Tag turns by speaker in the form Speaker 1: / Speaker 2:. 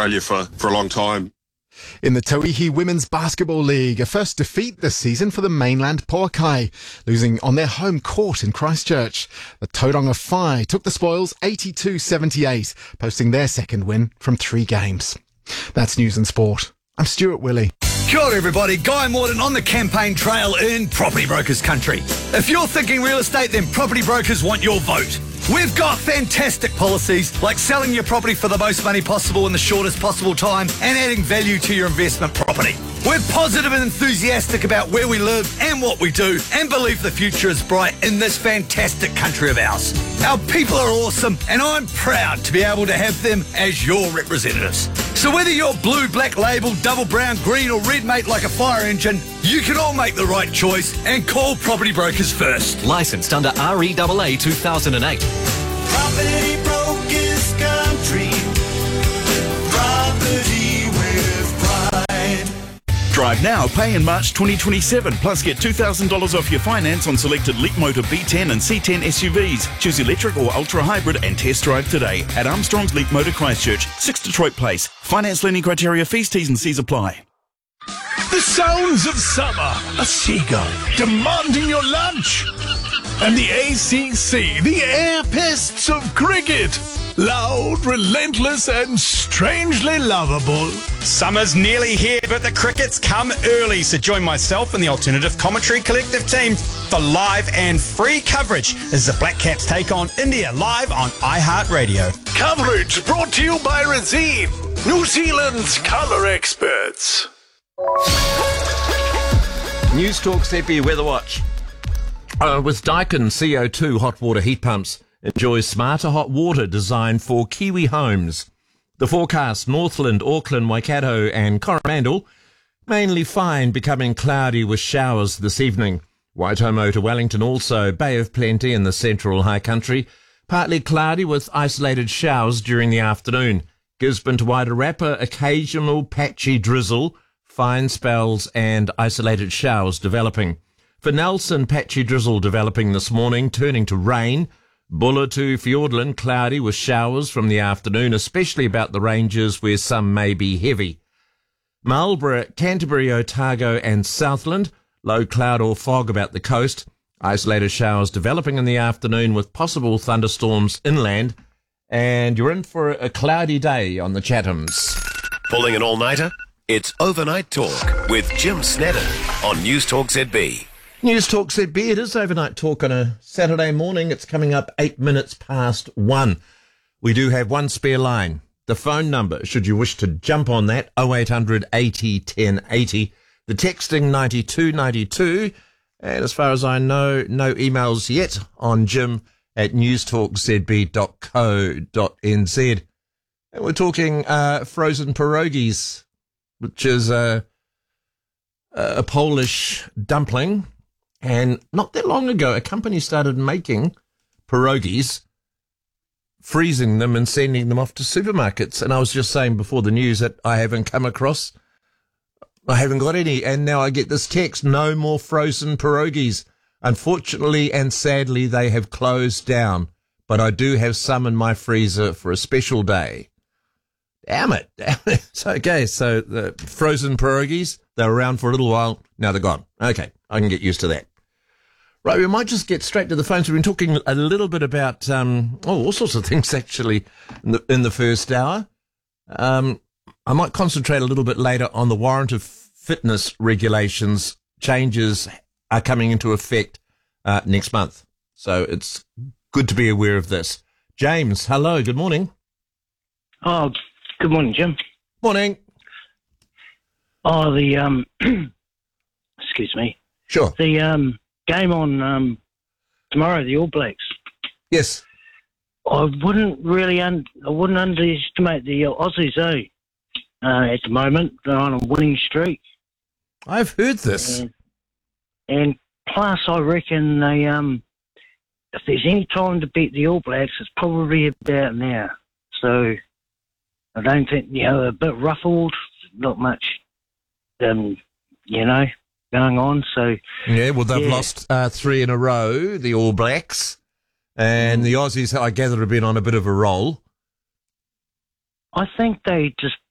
Speaker 1: Australia for a long time.
Speaker 2: In the Tauihi Women's Basketball League, a first defeat this season for the mainland Poakai, losing on their home court in Christchurch. The Tauranga Whai took the spoils 82-78, posting their second win from 3 games. That's News and Sport. I'm Stuart Willey.
Speaker 3: Kia ora everybody, Guy Morton on the campaign trail in Property Brokers country. If you're thinking real estate, then Property Brokers want your vote. We've got fantastic policies like selling your property for the most money possible in the shortest possible time and adding value to your investment property. We're positive and enthusiastic about where we live and what we do and believe the future is bright in this fantastic country of ours. Our people are awesome and I'm proud to be able to have them as your representatives. So whether you're blue, black label, double brown, green or red mate like a fire engine, you can all make the right choice and call Property Brokers first.
Speaker 4: Licensed under REAA 2008.
Speaker 5: Property Brokers country. Property with pride.
Speaker 6: Drive now, pay in March 2027, plus get $2,000 off your finance on selected Leapmotor B10 and C10 SUVs. Choose electric or ultra hybrid and test drive today at Armstrong's Leapmotor Christchurch, 6 Detroit Place. Finance lending criteria, fees, T's and C's apply.
Speaker 7: The sounds of summer, a seagull demanding your lunch, and the ACC, the air pests of cricket. Loud, relentless and strangely lovable.
Speaker 8: Summer's nearly here, but the cricket's come early, so join myself and the Alternative Commentary Collective team for live and free coverage as the Black Caps take on India live on iHeartRadio.
Speaker 7: Coverage brought to you by Resene, New Zealand's colour experts.
Speaker 9: News Talk ZB Weather Watch. With Daikin CO2 hot water heat pumps, enjoy smarter hot water designed for Kiwi homes. The forecast: Northland, Auckland, Waikato and Coromandel mainly fine, becoming cloudy with showers this evening. Waitomo to Wellington also Bay of Plenty in the central high country, partly cloudy with isolated showers during the afternoon. Gisborne to Wairarapa, occasional patchy drizzle, fine spells and isolated showers developing. For Nelson, patchy drizzle developing this morning, turning to rain. Buller to Fiordland, cloudy with showers from the afternoon, especially about the ranges where some may be heavy. Marlborough, Canterbury, Otago and Southland, low cloud or fog about the coast. Isolated showers developing in the afternoon with possible thunderstorms inland. And you're in for a cloudy day on the Chathams.
Speaker 10: Pulling an all-nighter? It's Overnight Talk with Jim Snedden on News Talk ZB.
Speaker 9: News Talk ZB, it is Overnight Talk on a Saturday morning. It's coming up 8 minutes past 1. We do have one spare line. The phone number, should you wish to jump on that, 0800 80 1080. The texting 9292. And as far as I know, no emails yet on jim@newstalkzb.co.nz. And we're talking frozen pierogies, which is a Polish dumpling. And not that long ago, a company started making pierogies, freezing them and sending them off to supermarkets. And I was just saying before the news that I haven't got any. And now I get this text, no more frozen pierogies. Unfortunately and sadly, they have closed down. But I do have some in my freezer for a special day. Damn it. Okay, so the frozen pierogies, they were around for a little while. Now they're gone. Okay, I can get used to that. Right, we might just get straight to the phones. We've been talking a little bit about all sorts of things, actually, in the first hour. I might concentrate a little bit later on the warrant of fitness regulations. Changes are coming into effect next month. So it's good to be aware of this. James, hello, good morning.
Speaker 11: Oh, good morning, Jim.
Speaker 9: Morning.
Speaker 11: Oh, excuse me.
Speaker 9: Sure.
Speaker 11: The game on tomorrow, the All Blacks.
Speaker 9: Yes.
Speaker 11: I wouldn't underestimate the Aussies, at the moment. They're on a winning streak.
Speaker 9: I've heard this.
Speaker 11: And plus, I reckon they, if there's any time to beat the All Blacks, it's probably about now. So I don't think, a bit ruffled, not much, going on. So
Speaker 9: yeah, well, they've lost 3 in a row, the All Blacks, and the Aussies, I gather, have been on a bit of a roll.
Speaker 11: I think they just